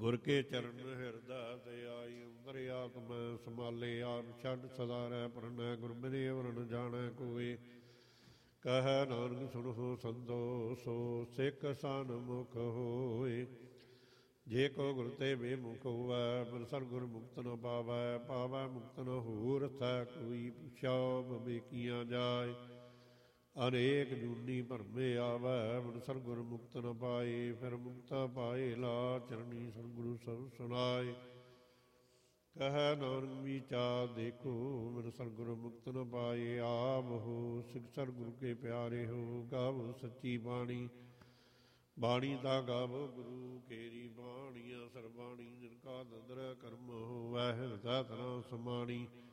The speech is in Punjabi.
ਗੁਰ ਕੇ ਚਰਨ ਹਿਰਦਾ ਤੇ ਆਈ ਅੰਦਰ ਆਤਮੈ ਸਮਾਲੇ ਆਪ ਛੱਡ ਸਦਾ ਰਹਿ ਪਰਨੈ ਗੁਰ ਬਿਨਿ ਵਰਨ ਜਾਣੈ ਕੋਇ ਕਹਿ ਨਾਨਕ ਸੁਣੋ ਸੰਤੋ ਸੋ ਸਿੱਖ ਸਨਮੁਖ ਹੋਏ ਜੇ ਕੋ ਗੁਰ ਤੇ ਬੇਮੁਖ ਹੋਵੈ ਮਨ ਸਰ ਗੁਰ ਮੁਕਤ ਨ ਪਾਵੈ ਪਾਵੈ ਮੁਕਤ ਨ ਹੋਰ ਥੈ ਕੋਈ ਪੁੱਛਿਆ ਬਵੇਕੀਆਂ ਜਾਏ ਅਨੇਕ ਜੂਨੀ ਭਰਮੇ ਆਵੈ ਮਨ ਸਰ ਗੁਰ ਮੁਕਤ ਨ ਪਾਏ ਫਿਰ ਮੁਕਤਾ ਪਾਏ ਲਾ ਚਰਣੀ ਸਤਿਗੁਰੂ ਸਭ ਸੁਣਾਏ ਕਹਿ ਨਾਨਕ ਵਿਚਾਰ ਦੇਖੋ ਮਨ ਸਰ ਗੁਰ ਮੁਕਤ ਨ ਪਾਏ ਆਪ ਹੋ ਸਿੱਖ ਸਰ ਗੁਰੂ ਕੇ ਪਿਆਰੇ ਹੋ ਗਾਵੋ ਸੱਚੀ ਬਾਣੀ ਬਾਣੀ ਦਾ ਗਾਵੋ ਗੁਰੂ ਕੇਰੀ ਬਾਣੀਆਂ ਸਰਬਾਣੀ ਜਿਨ ਕਾ ਦਦਰ ਕਰਮ ਹੋਵੈ ਹਿਰਦੈ ਤਨਾ ਸਮਾਣੀ